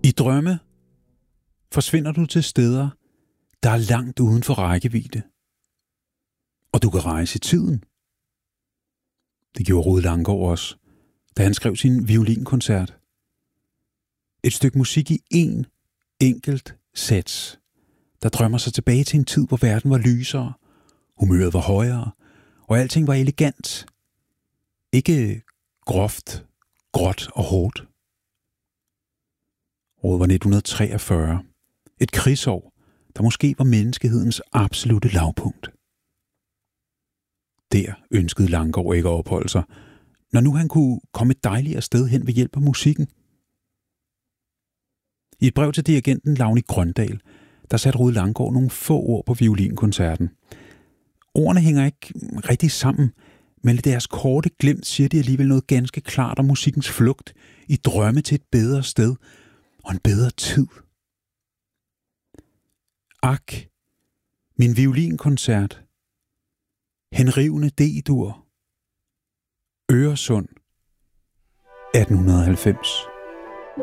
I drømme forsvinder du til steder, der er langt uden for rækkevidde. Og du kan rejse i tiden. Det gjorde Rued Langgaard også, da han skrev sin violinkoncert. Et stykke musik i én enkelt sats, der drømmer sig tilbage til en tid, hvor verden var lysere, humøret var højere, og alting var elegant. Ikke groft, gråt og hårdt. Året var 1943. Et krigsår, der måske var menneskehedens absolutte lavpunkt. Der ønskede Langgaard ikke at opholde sig, når nu han kunne komme et dejligere sted hen ved hjælp af musikken. I et brev til dirigenten Lavni Grøndal, der satte Rued Langgaard nogle få ord på violinkoncerten. Ordene hænger ikke rigtig sammen, men i deres korte glimt siger de alligevel noget ganske klart om musikkens flugt i drømme til et bedre sted og en bedre tid. Ak, min violinkoncert, henrivende D-dur, Øresund, 1890.